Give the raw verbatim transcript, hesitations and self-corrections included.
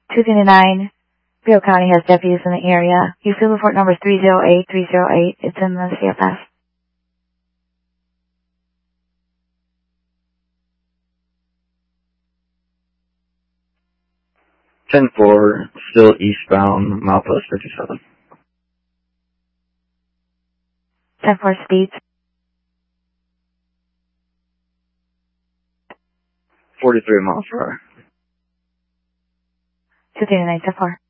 two twenty-nine, Beale County has deputies in the area. Houston report number three zero eight three zero eight. It's in the C F S. ten four, still eastbound, milepost fifty-seven. ten four speeds. forty-three miles per hour. two twenty-nine, ten four.